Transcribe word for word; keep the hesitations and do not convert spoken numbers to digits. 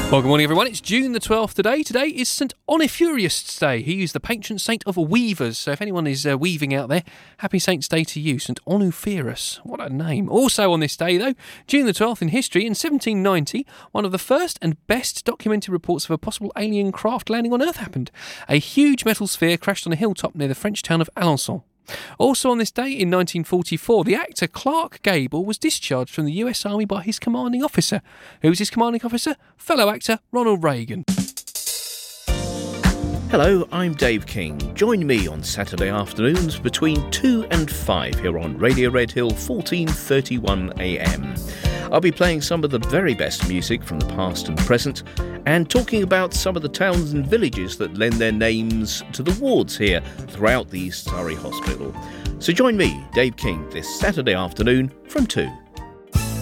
Well, good morning, everyone. It's June the twelfth today. Today is St Onefurius Day. He is the patron saint of weavers. So if anyone is uh, weaving out there, happy Saints' Day to you, St Onefurius. What a name. Also on this day, though, June the twelfth in history, in seventeen ninety, one of the first and best documented reports of a possible alien craft landing on Earth happened. A huge metal sphere crashed on a hilltop near the French town of Alençon. Also on this day, in nineteen forty-four, the actor Clark Gable was discharged from the U S Army by his commanding officer. Who was his commanding officer? Fellow actor Ronald Reagan. Hello, I'm Dave King. Join me on Saturday afternoons between two and five here on Radio Red Hill, fourteen thirty-one A M. I'll be playing some of the very best music from the past and present, and talking about some of the towns and villages that lend their names to the wards here throughout the East Surrey Hospital. So join me, Dave King, this Saturday afternoon from two.